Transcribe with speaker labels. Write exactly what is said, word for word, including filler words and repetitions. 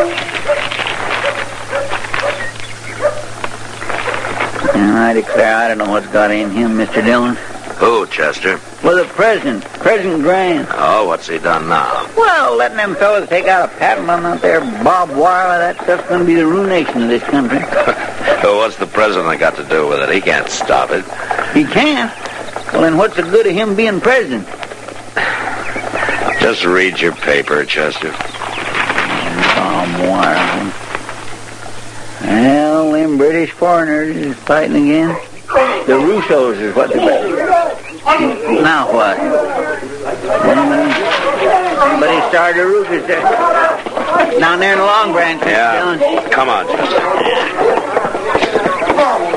Speaker 1: And I declare I don't know what's got in him, Mister Dillon.
Speaker 2: Who, Chester?
Speaker 1: Well, the president, President Grant.
Speaker 2: Oh, what's he done now?
Speaker 1: Well, letting them fellas take out a patent on that there barbed wire, that stuff's going to be the ruination of this country.
Speaker 2: Well, what's the president got to do with it? He can't stop it.
Speaker 1: He can't? Well, then what's the good of him being president?
Speaker 2: Just read your paper, Chester.
Speaker 1: Barbed wire. Well, them British foreigners is fighting again. The Russos is what they're... Now what? Somebody started a roof is there. Down there in the Long Branch.
Speaker 2: Yeah. Come on, Chester.